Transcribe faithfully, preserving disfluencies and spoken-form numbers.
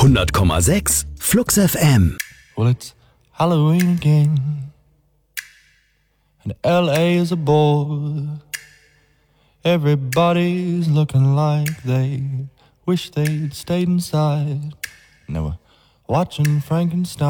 hundert Komma sechs Flux F M. Well, it's Halloween again, and L A is a bore. Everybody's looking like they wish they'd stayed inside. And they were watching Frankenstein.